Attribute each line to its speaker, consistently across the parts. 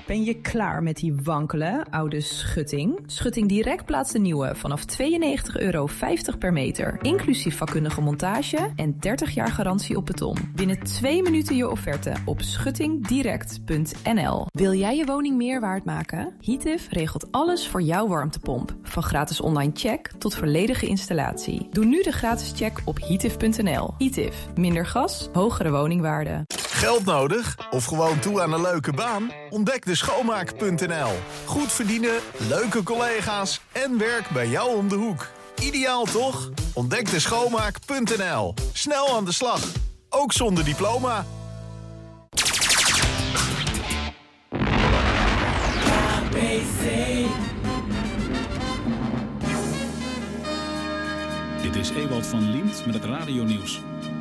Speaker 1: Ben je klaar met die wankele oude schutting? Schutting Direct plaatst de nieuwe vanaf €92,50 per meter. Inclusief vakkundige montage en 30 jaar garantie op beton. Binnen 2 minuten je offerte op schuttingdirect.nl. Wil jij je woning meer waard maken? Heative regelt alles voor jouw warmtepomp. Van gratis online check tot volledige installatie. Doe nu de gratis check op heative.nl. Heative. Minder gas, hogere woningwaarde.
Speaker 2: Geld nodig? Of gewoon toe aan een leuke baan? Ontdek de schoonmaak.nl. Goed verdienen, leuke collega's en werk bij jou om de hoek. Ideaal toch? Ontdek de schoonmaak.nl. Snel aan de slag. Ook zonder diploma.
Speaker 3: Dit is Ewald van Liemt met het radionieuws.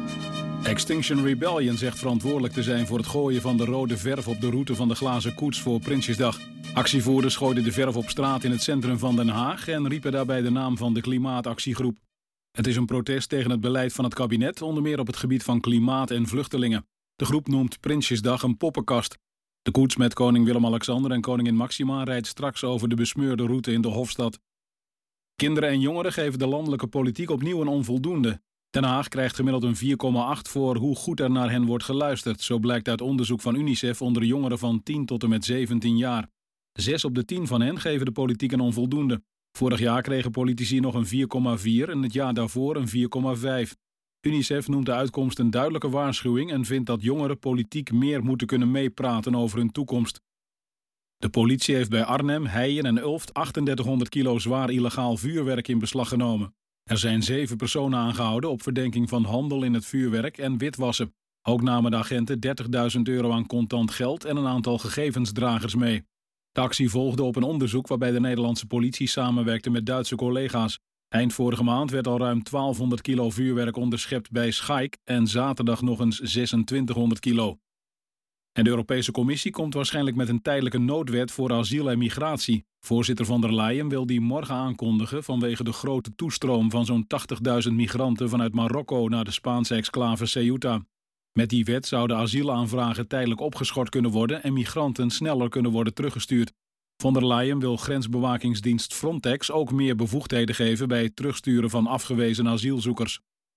Speaker 3: Extinction Rebellion zegt verantwoordelijk te zijn voor het gooien van de rode verf op de route van de glazen koets voor Prinsjesdag. Actievoerders gooiden de verf op straat in het centrum van Den Haag en riepen daarbij de naam van de Klimaatactiegroep. Het is een protest tegen het beleid van het kabinet, onder meer op het gebied van klimaat en vluchtelingen. De groep noemt Prinsjesdag een poppenkast. De koets met koning Willem-Alexander en koningin Maxima rijdt straks over de besmeurde route in de Hofstad. Kinderen en jongeren geven de landelijke politiek opnieuw een onvoldoende. Den Haag krijgt gemiddeld een 4,8 voor hoe goed er naar hen wordt geluisterd. Zo blijkt uit onderzoek van UNICEF onder jongeren van 10 tot en met 17 jaar. 6 op de 10 van hen geven de politiek een onvoldoende. Vorig jaar kregen politici nog een 4,4 en het jaar daarvoor een 4,5. UNICEF noemt de uitkomst een duidelijke waarschuwing en vindt dat jongeren politiek meer moeten kunnen meepraten over hun toekomst. De politie heeft bij Arnhem, Heijen en Ulft 3800 kilo zwaar illegaal vuurwerk in beslag genomen. Er zijn 7 personen aangehouden op verdenking van handel in het vuurwerk en witwassen. Ook namen de agenten €30.000 aan contant geld en een aantal gegevensdragers mee. De actie volgde op een onderzoek waarbij de Nederlandse politie samenwerkte met Duitse collega's. Eind vorige maand werd al ruim 1200 kilo vuurwerk onderschept bij Schaik en zaterdag nog eens 2600 kilo. En de Europese Commissie komt waarschijnlijk met een tijdelijke noodwet voor asiel en migratie. Voorzitter von der Leyen wil die morgen aankondigen vanwege de grote toestroom van zo'n 80.000 migranten vanuit Marokko naar de Spaanse exclave Ceuta. Met die wet zouden asielaanvragen tijdelijk opgeschort kunnen worden en migranten sneller kunnen worden teruggestuurd. Von der Leyen wil grensbewakingsdienst Frontex ook meer bevoegdheden geven bij het terugsturen van afgewezen asielzoekers.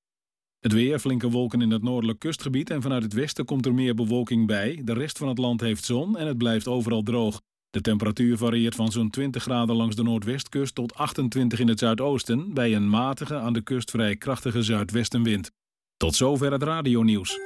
Speaker 3: Het weer, flinke wolken in het noordelijk kustgebied en vanuit het westen komt er meer bewolking bij. De rest van het land heeft zon en het blijft overal droog. De temperatuur varieert van zo'n 20 graden langs de noordwestkust tot 28 in het zuidoosten, bij een matige, aan de kust vrij krachtige zuidwestenwind. Tot zover het radionieuws.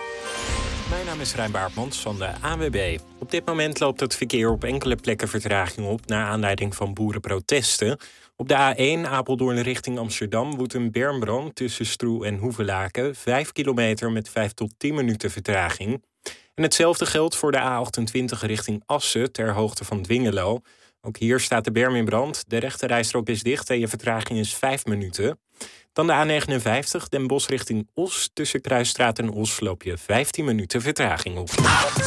Speaker 4: Mijn naam is Rijn Baartmans van de ANWB. Op dit moment loopt het verkeer op enkele plekken vertraging op naar aanleiding van boerenprotesten. Op de A1 Apeldoorn richting Amsterdam woedt een bermbrand tussen Stroe en Hoevelaken. 5 kilometer met 5 tot 10 minuten vertraging. En hetzelfde geldt voor de A28 richting Assen ter hoogte van Dwingelo. Ook hier staat de berm in brand. De rechterrijstrook is dicht en je vertraging is 5 minuten. Dan de A59 Den Bosch richting Os. Tussen Kruisstraat en Os loop je 15 minuten vertraging op.